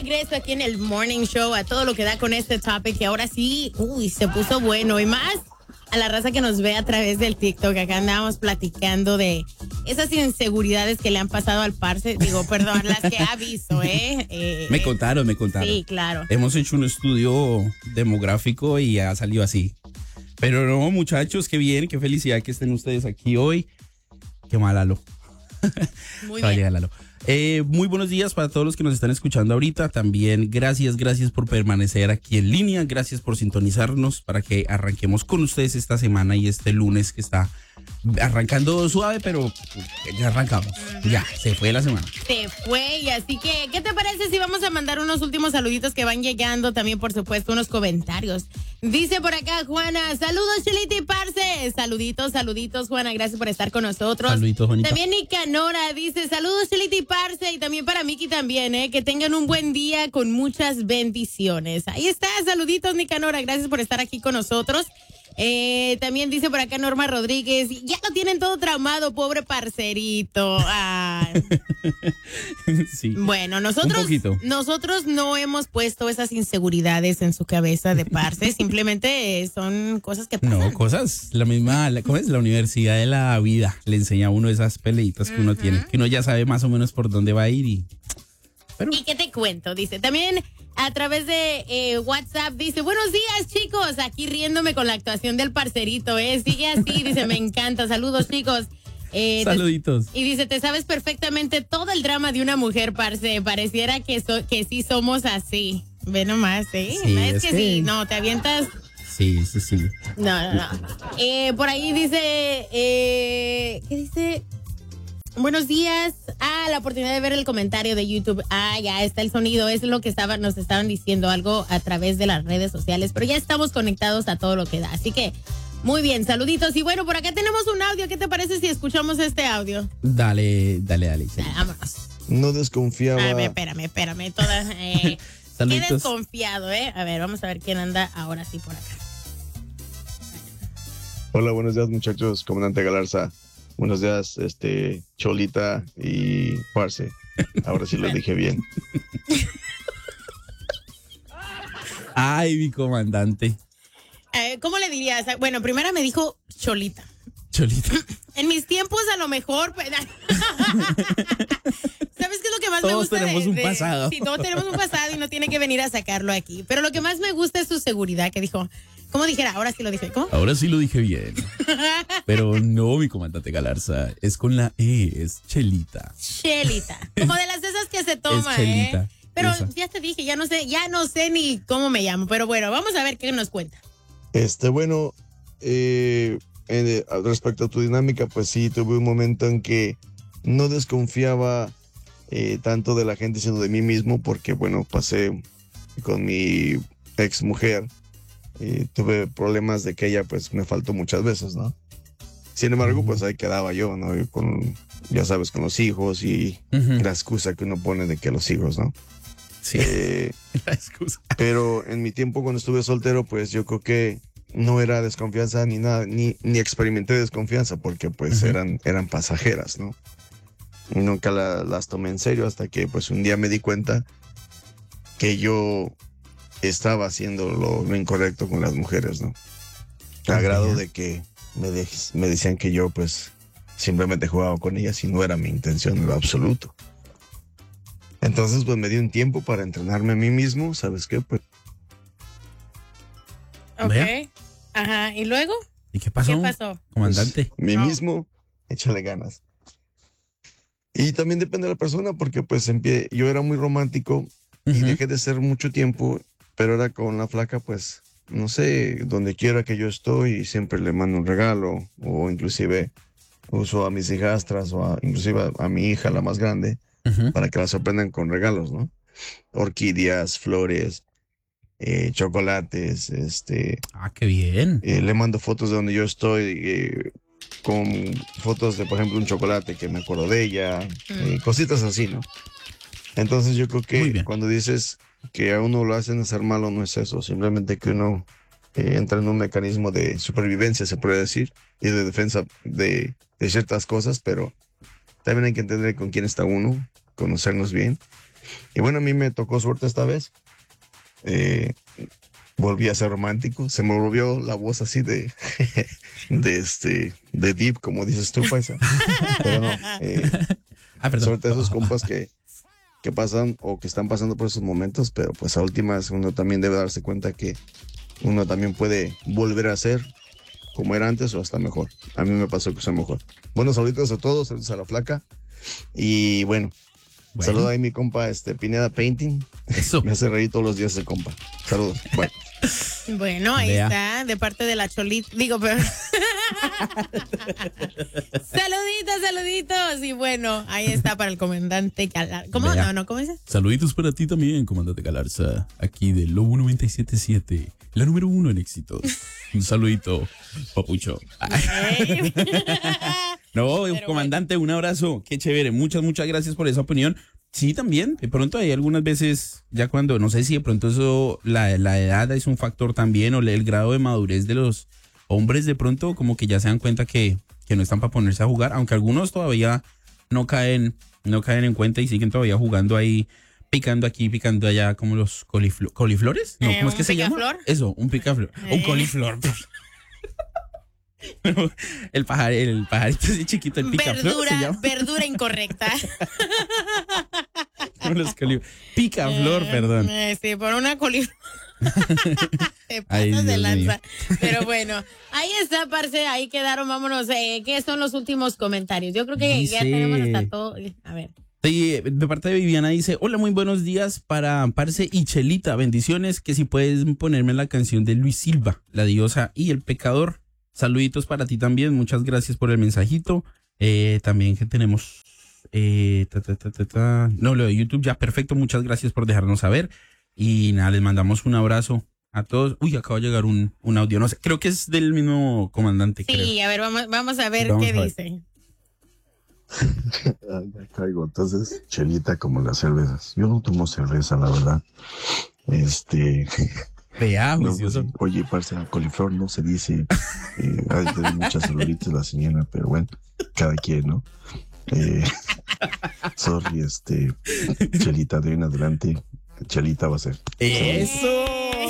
regreso aquí en el Morning Show a todo lo que da con este topic que ahora sí, se puso bueno y más a la raza que nos ve a través del TikTok. Acá andábamos platicando de esas inseguridades que le han pasado al parce, las que ha visto, Me contaron. Sí, claro. Hemos hecho un estudio demográfico y ha salido así. Pero no, muchachos, qué bien, qué felicidad que estén ustedes aquí hoy. Qué mal, Lalo. Muy bien. Lalo. Muy buenos días para todos los que nos están escuchando ahorita. También gracias por permanecer aquí en línea. Gracias por sintonizarnos para que arranquemos con ustedes esta semana y este lunes que está arrancando suave, pero ya arrancamos. Ya, se fue la semana. Se fue, y así que, ¿qué te parece si vamos a mandar unos últimos saluditos que van llegando? También, por supuesto, unos comentarios. Dice por acá Juana, saludos Chelita y parce. Saluditos Juana, gracias por estar con nosotros. Saluditos, Juanita. También Nicanora dice, saludos Chelita y parce, y también para Miki también, que tengan un buen día con muchas bendiciones. Ahí está, saluditos Nicanora, gracias por estar aquí con nosotros. También dice por acá Norma Rodríguez, ya lo tienen todo traumado, pobre parcerito. Sí. Bueno, nosotros no hemos puesto esas inseguridades en su cabeza de parce, simplemente son cosas que pasan. No, cosas, ¿cómo es? La universidad de la vida le enseña a uno esas peleitas que uno tiene, que uno ya sabe más o menos por dónde va a ir Pero... ¿Y qué te cuento? Dice, también a través de WhatsApp, dice, buenos días, chicos, aquí riéndome con la actuación del parcerito, sigue así, dice, me encanta, saludos, chicos. Saluditos. Y dice, te sabes perfectamente todo el drama de una mujer, parce, pareciera que sí somos así. Ve nomás, Sí, es que sí, no, te avientas... Sí. No. Por ahí dice, ¿qué dice? Buenos días. La oportunidad de ver el comentario de YouTube. Ya está el sonido. Es lo que nos estaban diciendo algo a través de las redes sociales. Pero ya estamos conectados a todo lo que da. Así que, muy bien, saluditos. Y bueno, por acá tenemos un audio. ¿Qué te parece si escuchamos este audio? Dale. Vámonos. No desconfiaba. Espérame. Qué Saluditos. desconfiado, A ver, vamos a ver quién anda ahora sí por acá. Hola, buenos días, muchachos. Comandante Galarza. Buenos días, Cholita y parce. Ahora sí lo dije bien. Ay, mi comandante. ¿Cómo le dirías? Bueno, primero me dijo Cholita. En mis tiempos, a lo mejor. ¿Sabes qué es lo que más me gusta? Todos tenemos un pasado. Sí, todos tenemos un pasado y no tiene que venir a sacarlo aquí. Pero lo que más me gusta es su seguridad, que dijo. ¿Cómo dijera? Ahora sí lo dije. ¿Cómo? Ahora sí lo dije bien. Pero no, mi comandante Galarza. Es con la es Chelita. Como de las de esas que se toma, Es Chelita. Pero Esa. ya te dije, ya no sé ni cómo me llamo. Pero bueno, vamos a ver qué nos cuenta. Bueno, respecto a tu dinámica, pues sí, tuve un momento en que no desconfiaba tanto de la gente, sino de mí mismo, porque bueno, pasé con mi ex mujer. Tuve problemas de que ella pues me faltó muchas veces, ¿no? Sin embargo, pues ahí quedaba yo, ¿no? Ya sabes, con los hijos y la excusa que uno pone de que los hijos, ¿no? Sí, la excusa. Pero en mi tiempo cuando estuve soltero, pues yo creo que no era desconfianza ni nada, ni experimenté desconfianza, porque pues eran pasajeras, ¿no? Y nunca las tomé en serio hasta que pues un día me di cuenta que yo estaba haciendo lo incorrecto con las mujeres, ¿no? A grado de que me decían que yo pues simplemente jugaba con ellas y no era mi intención en lo absoluto. Entonces pues me di un tiempo para entrenarme a mí mismo, ¿sabes qué? Pues Ok. Ajá, ¿y luego? ¿Y qué pasó? Comandante. Pues, mí mismo, échale ganas. Y también depende de la persona, porque pues yo era muy romántico y dejé de ser mucho tiempo, pero ahora con la flaca, pues, no sé, donde quiera que yo estoy, siempre le mando un regalo, o inclusive uso a mis hijastras, o inclusive a mi hija, la más grande, para que la sorprendan con regalos, ¿no? Orquídeas, flores, chocolates, qué bien. Le mando fotos de donde yo estoy, con fotos de, por ejemplo, un chocolate que me acuerdo de ella, cositas así, ¿no? Entonces yo creo que cuando dices que a uno lo hacen hacer malo, no es eso, simplemente que uno entra en un mecanismo de supervivencia, se puede decir, y de defensa de ciertas cosas, pero también hay que entender con quién está uno, conocernos bien Y bueno, a mí me tocó suerte esta vez. Volví a ser romántico. Se me volvió la voz así de deep, como dices tú, paisa. Pero no, Perdón. suerte a esos compas que pasan o que están pasando por esos momentos, pero pues a últimas uno también debe darse cuenta que uno también puede volver a ser como era antes o hasta mejor. A mí me pasó que soy mejor. Bueno, saluditos a todos, saludos a la flaca. Y bueno. Saludos ahí mi compa Pineda Painting. Eso. Me hace reír todos los días el compa. Saludos. Bueno. Bueno, ahí está, de parte de la Cholita. Digo, pero. Saluditos. Y bueno, ahí está para el comandante Galarza. ¿Cómo? Vea. ¿Cómo dices? Saluditos para ti también, comandante Galarza. Aquí de Lobo 97.7, la número 1 en éxitos. Un saludito, papucho. No, Pero comandante, un abrazo. Qué chévere. Muchas gracias por esa opinión. Sí, también. De pronto hay algunas veces, ya cuando, no sé si de pronto eso, la edad es un factor también, o el grado de madurez de los hombres, de pronto, como que ya se dan cuenta que no están para ponerse a jugar, aunque algunos todavía no caen en cuenta y siguen todavía jugando ahí, picando aquí, picando allá, como los coliflores. No, ¿cómo es que se llama? ¿picaflor? Eso, un picaflor. Un coliflor. El pajarito así chiquito, el picaflor se llama. Verdura incorrecta. Picaflor, perdón. Sí, por una coliflor. Te Ay, pasas de Dios lanza. mío. Pero bueno, ahí está, parce, ahí quedaron, vámonos. ¿Qué son los últimos comentarios? Yo creo que ya tenemos hasta todo. A ver. Sí, de parte de Viviana dice, hola, muy buenos días para Parce y Chelita, bendiciones, que si puedes ponerme la canción de Luis Silva, La Diosa y el Pecador. Saluditos para ti también, muchas gracias por el mensajito. También que tenemos no, lo de YouTube ya, perfecto, muchas gracias por dejarnos saber. Y nada, les mandamos un abrazo a todos. Uy, acaba de llegar un audio, no sé, creo que es del mismo comandante. Sí, creo. a ver, vamos a ver Vamos qué a ver. dice. Ya caigo. Entonces, Chelita como las cervezas. Yo no tomo cerveza, la verdad. Vea, No, juicioso. pues, oye, parce, a coliflor no se dice. Hay de tener muchas celulitis la señora, pero bueno, cada quien, ¿no? Sorry, Chelita, de en adelante, Chelita va a ser. Eso.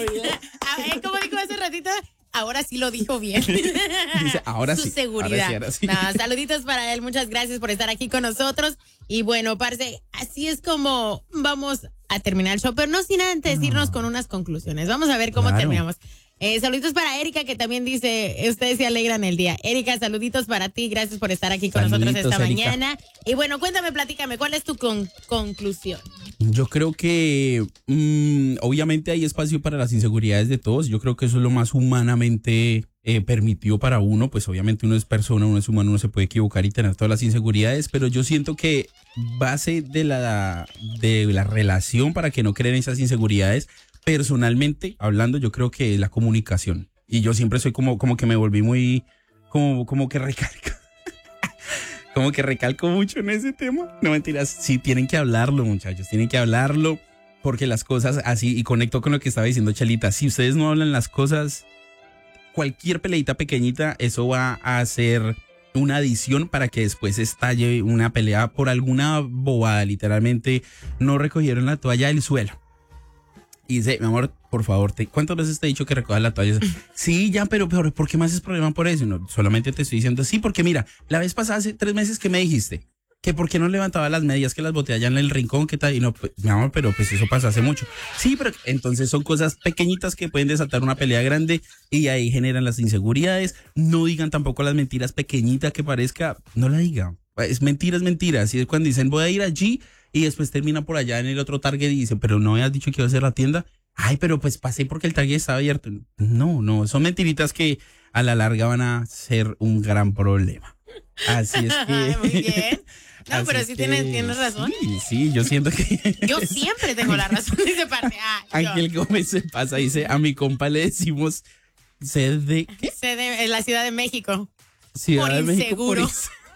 A ver, ¿cómo dijo hace ratito? Ahora sí lo dijo bien. Dice, ahora Su sí. seguridad. Ahora sí. No, saluditos para él. Muchas gracias por estar aquí con nosotros. Y bueno, parce, así es como vamos a terminar el show, pero no sin antes irnos con unas conclusiones. Vamos a ver cómo Claro. terminamos. Saluditos para Erika, que también dice, ustedes se alegran el día. Erika, saluditos para ti. Gracias por estar aquí con nosotros Saluditos, esta Erika. mañana. Y bueno, cuéntame, platícame, ¿cuál es tu conclusión? Yo creo que obviamente hay espacio para las inseguridades de todos. Yo creo que eso es lo más humanamente permitido para uno. Pues obviamente uno es persona, uno es humano, uno se puede equivocar y tener todas las inseguridades. Pero yo siento que base de la relación para que no creen esas inseguridades, personalmente hablando, yo creo que la comunicación. Y yo siempre soy como que me volví muy, como que recalco. Como que recalco mucho en ese tema. No mentiras, sí tienen que hablarlo, muchachos, tienen que hablarlo, porque las cosas así, y conecto con lo que estaba diciendo Chelita, si ustedes no hablan las cosas, cualquier peleita pequeñita, eso va a ser una adición para que después estalle una pelea por alguna bobada, literalmente no recogieron la toalla del suelo. Y dice, mi amor, por favor, ¿cuántas veces te he dicho que recojas la toalla? Sí, ya, pero ¿por qué me haces problema por eso? No, solamente te estoy diciendo, sí, porque mira, la vez pasada hace 3 meses que me dijiste que por qué no levantaba las medias, que las boté allá en el rincón, ¿qué tal? Y no, pues, mi amor, pero pues eso pasó hace mucho. Sí, pero entonces son cosas pequeñitas que pueden desatar una pelea grande y ahí generan las inseguridades. No digan tampoco las mentiras pequeñitas que parezca, no la digan. Es mentira. Así es cuando dicen, voy a ir allí y después termina por allá en el otro Target y dicen, pero no habías dicho que iba a ser la tienda. Ay, pero pues pasé porque el Target estaba abierto. No, son mentiritas que a la larga van a ser un gran problema. Así es que... Muy bien. No, así pero es sí que tienes razón. Sí, yo siento que... Yo siempre tengo la razón, dice parte. Ángel Gómez se pasa, dice, a mi compa le decimos sed de... ¿Qué? Sede en la Ciudad de México. Ciudad Por de México. inseguro.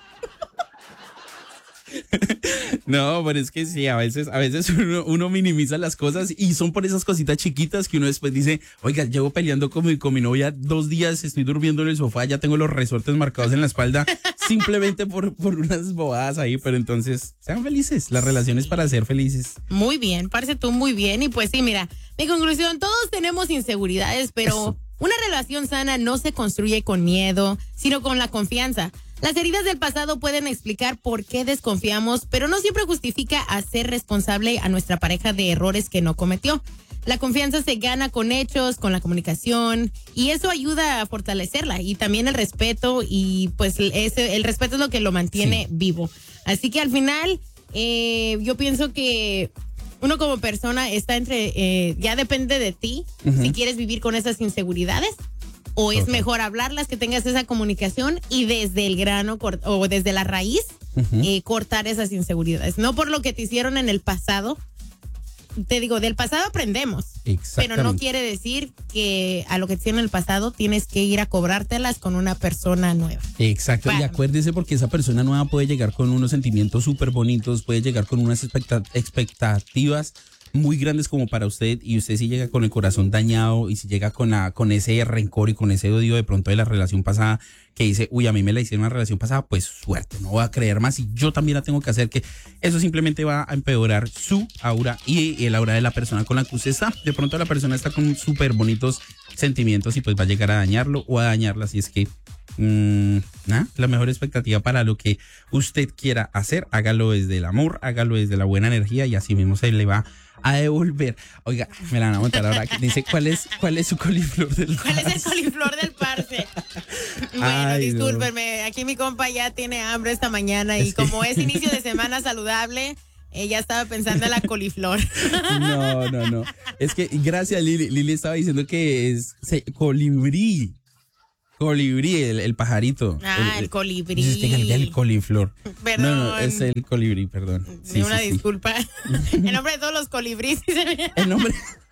No, pero es que sí, a veces uno minimiza las cosas y son por esas cositas chiquitas que uno después dice, oiga, llevo peleando con mi novia 2 días, estoy durmiendo en el sofá, ya tengo los resortes marcados en la espalda. simplemente por unas bobadas ahí, pero entonces sean felices, las relaciones para ser felices. Muy bien, parece tú muy bien. Y pues sí, mira, mi conclusión, todos tenemos inseguridades, pero Eso. una relación sana no se construye con miedo, sino con la confianza. Las heridas del pasado pueden explicar por qué desconfiamos, pero no siempre justifica hacer responsable a nuestra pareja de errores que no cometió. La confianza se gana con hechos, con la comunicación, y eso ayuda a fortalecerla. Y también el respeto, y pues el respeto es lo que lo mantiene vivo. Así que al final, yo pienso que uno como persona está entre, ya depende de ti, si quieres vivir con esas inseguridades, o es mejor hablarlas, que tengas esa comunicación y desde el grano o desde la raíz cortar esas inseguridades. No por lo que te hicieron en el pasado. Te digo, del pasado aprendemos, pero no quiere decir que a lo que te hicieron en el pasado tienes que ir a cobrártelas con una persona nueva. Exacto, y acuérdese porque esa persona nueva puede llegar con unos sentimientos súper bonitos, puede llegar con unas expectativas muy grandes como para usted, y usted si llega con el corazón dañado y si llega con ese rencor y con ese odio de pronto de la relación pasada, que dice, uy, a mí me la hicieron en la relación pasada, pues suerte, no voy a creer más y yo también la tengo que hacer, que eso simplemente va a empeorar su aura y el aura de la persona con la que usted está. De pronto la persona está con súper bonitos sentimientos y pues va a llegar a dañarlo o a dañarla, así es que la mejor expectativa para lo que usted quiera hacer, hágalo desde el amor, hágalo desde la buena energía y así mismo se le va a devolver. Oiga, me la van a montar ahora. Dice, ¿cuál es su coliflor del parce? ¿Cuál es el coliflor del parce? Bueno, Ay, discúlpenme, aquí mi compa ya tiene hambre esta mañana y como es inicio de semana saludable, ella estaba pensando en la coliflor. No. Es que gracias, Lili. Lili estaba diciendo que es colibrí. Colibrí, el pajarito. El colibrí. El coliflor. Perdón. No, es el colibrí, perdón. Sí, una disculpa. En nombre de todos los colibríes. El nombre.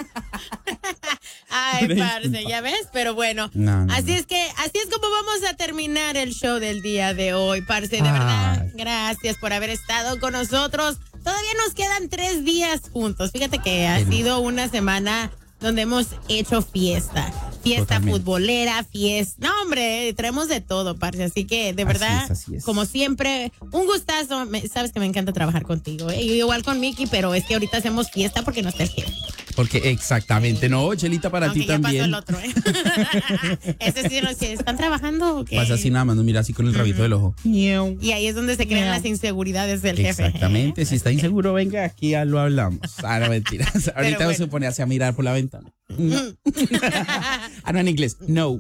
Ay, parce, ya ves, pero bueno. Así es como vamos a terminar el show del día de hoy, parce. De verdad, gracias por haber estado con nosotros. Todavía nos quedan 3 días juntos. Fíjate que ha sido una semana donde hemos hecho fiesta futbolera, fiesta. No, hombre, traemos de todo, parce. Así que, de verdad, así es. como siempre, un gustazo. Sabes que me encanta trabajar contigo. Igual con Mickey, pero es que ahorita hacemos fiesta porque no está el jefe. Porque exactamente, no, Chelita, para aunque ti ya también. Pasó el otro, Ese sí, ¿no? ¿Están trabajando o qué? Pasa así nada más, no mira así con el rabito del ojo. Y ahí es donde se crean las inseguridades del jefe. Exactamente, si está inseguro, venga, aquí ya lo hablamos. No, mentiras. Ahorita bueno. se pone así a mirar por la ventana. No. No, en inglés, no.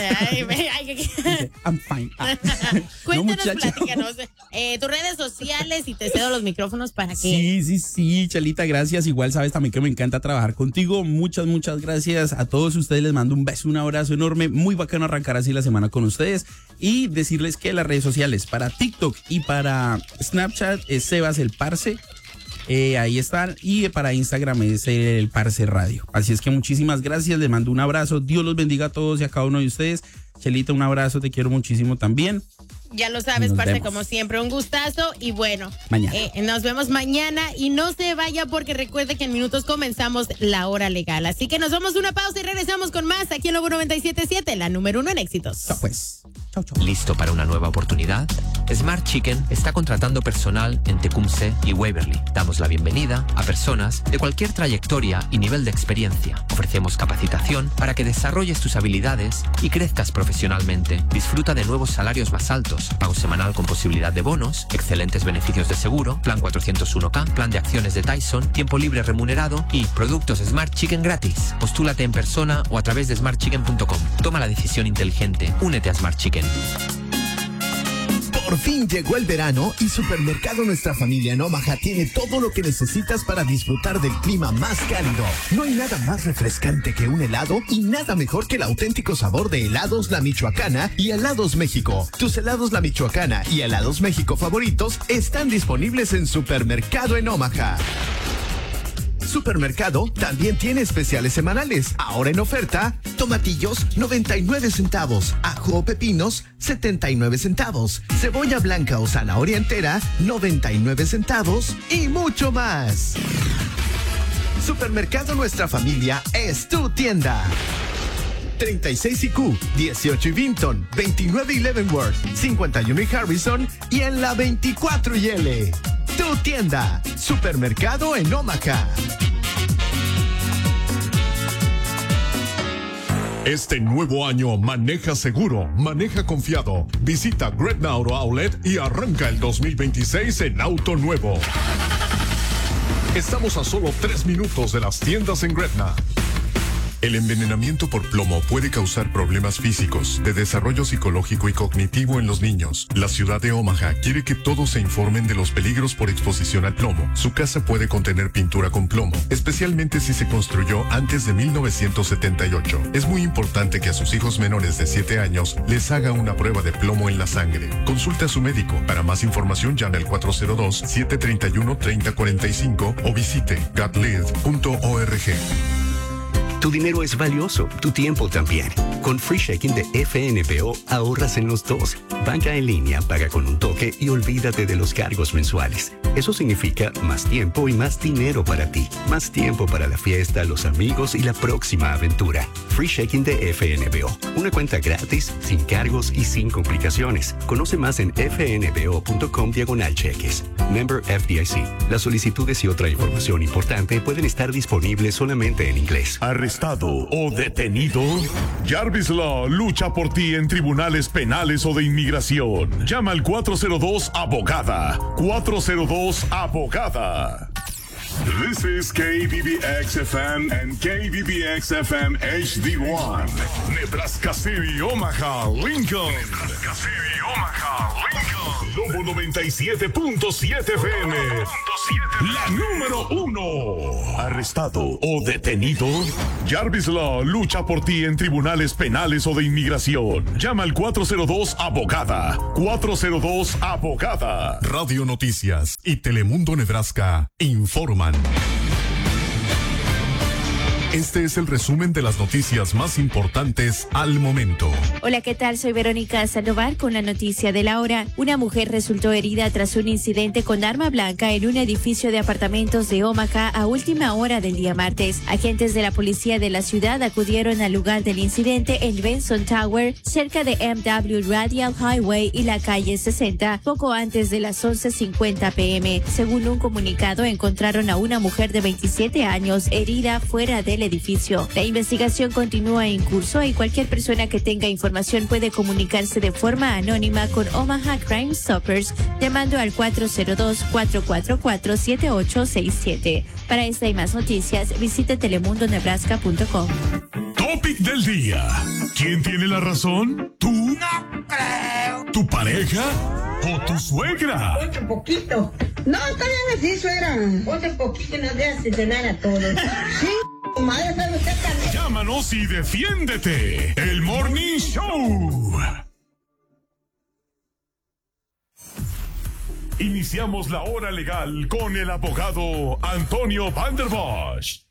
I'm fine. Cuéntanos, no, platícanos tus redes sociales y te cedo los micrófonos para que... Sí, Chelita, gracias. Igual sabes también que me encanta trabajar contigo. Muchas gracias a todos ustedes. Les mando un beso, un abrazo enorme. Muy bacano arrancar así la semana con ustedes. Y decirles que las redes sociales para TikTok y para Snapchat es Sebas el Parce. Ahí están. Y para Instagram es el Parce Radio. Así es que muchísimas gracias. Les mando un abrazo. Dios los bendiga a todos y a cada uno de ustedes. Chelita, un abrazo. Te quiero muchísimo también. Ya lo sabes, parce, como siempre, un gustazo. Y bueno, mañana. Nos vemos mañana. Y no se vaya porque recuerde que en minutos comenzamos la hora legal. Así que nos vamos a una pausa y regresamos con más aquí en Lobo 97.7, la número 1 en éxitos. Pues. Chau. ¿Listo para una nueva oportunidad? Smart Chicken está contratando personal en Tecumseh y Waverly. Damos la bienvenida a personas de cualquier trayectoria y nivel de experiencia. Ofrecemos capacitación para que desarrolles tus habilidades y crezcas profesionalmente. Disfruta de nuevos salarios más altos, pago semanal con posibilidad de bonos, excelentes beneficios de seguro, plan 401k, plan de acciones de Tyson, tiempo libre remunerado y productos Smart Chicken gratis. Postúlate en persona o a través de smartchicken.com. Toma la decisión inteligente. Únete a Smart Chicken. Por fin llegó el verano y Supermercado Nuestra Familia en Omaha tiene todo lo que necesitas para disfrutar del clima más cálido. No hay nada más refrescante que un helado y nada mejor que el auténtico sabor de Helados La Michoacana y Helados México. Tus helados La Michoacana y Helados México favoritos están disponibles en Supermercado en Omaha. Supermercado también tiene especiales semanales. Ahora en oferta, tomatillos 99 centavos, ajo o pepinos 79 centavos, cebolla blanca o zanahoria entera 99 centavos y mucho más. Supermercado Nuestra Familia es tu tienda. 36 y Q, 18 y Vinton, 29 y Leavenworth, 51 y Harrison y en la 24 y L. Tu tienda, Supermercado en Omaha. Este nuevo año maneja seguro, maneja confiado. Visita Gretna Auto Outlet y arranca el 2026 en auto nuevo. Estamos a solo 3 minutos de las tiendas en Gretna. El envenenamiento por plomo puede causar problemas físicos, de desarrollo psicológico y cognitivo en los niños. La ciudad de Omaha quiere que todos se informen de los peligros por exposición al plomo. Su casa puede contener pintura con plomo, especialmente si se construyó antes de 1978. Es muy importante que a sus hijos menores de 7 años les haga una prueba de plomo en la sangre. Consulte a su médico. Para más información llame al 402-731-3045 o visite godlive.org. Tu dinero es valioso, tu tiempo también. Con Free Checking de FNBO ahorras en los dos. Banca en línea, paga con un toque y olvídate de los cargos mensuales. Eso significa más tiempo y más dinero para ti. Más tiempo para la fiesta, los amigos y la próxima aventura. Free Checking de FNBO. Una cuenta gratis, sin cargos y sin complicaciones. Conoce más en fnbo.com/cheques. Member FDIC. Las solicitudes y otra información importante pueden estar disponibles solamente en inglés. ¿Arrestado o detenido? Jarvis Law lucha por ti en tribunales penales o de inmigración. Llama al 402-ABOGADA. 402-ABOGADA. This is KBBX-FM and KBBX-FM HD1. Nebraska City, Omaha, Lincoln. Nebraska City, Omaha, Lincoln. Lobo 97.7 FM. La número 1. ¿Arrestado o detenido? Jarvis Law lucha por ti en tribunales penales o de inmigración. Llama al 402-ABOGADA. 402-ABOGADA. Radio Noticias y Telemundo Nebraska informan. Este es el resumen de las noticias más importantes al momento. Hola, ¿qué tal? Soy Verónica Sandoval con la noticia de la hora. Una mujer resultó herida tras un incidente con arma blanca en un edificio de apartamentos de Omaha a última hora del día martes. Agentes de la policía de la ciudad acudieron al lugar del incidente en Benson Tower, cerca de MW Radial Highway y la calle 60, poco antes de las 11:50 p.m. Según un comunicado, encontraron a una mujer de 27 años herida fuera del edificio. La investigación continúa en curso y cualquier persona que tenga información puede comunicarse de forma anónima con Omaha Crime Stoppers llamando al 402-444-7867. Para esta y más noticias, visite telemundonebraska.com. Topic del día. ¿Quién tiene la razón? ¿Tú? No creo. ¿Tu pareja? ¿O tu suegra? Otro poquito. No, está bien así, suegra. Otro poquito nos deja cenar a todos. Sí. Madre, ¿sabe usted también? Llámanos y defiéndete. El Morning Show. Iniciamos la hora legal con el abogado Antonio Van der Bosch.